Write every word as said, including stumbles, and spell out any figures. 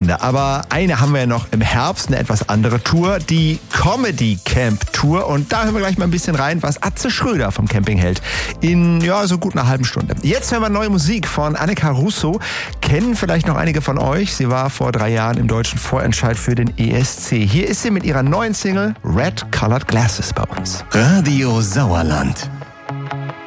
Wochenende. Aber eine haben wir ja noch im Herbst, eine etwas andere Tour, die Comedy Camp Tour. Und da hören wir gleich mal ein bisschen rein, was Atze Schröder vom Camping hält. In, ja, so gut einer halben Stunde. Jetzt hören wir neue Musik von Annika Russo. Kennen vielleicht noch einige von euch. Sie war vor drei Jahren im deutschen Vorentscheid für den E S C. Hier ist sie mit ihrer neuen Single Red Colored Glasses bei uns. Radio Sauerland.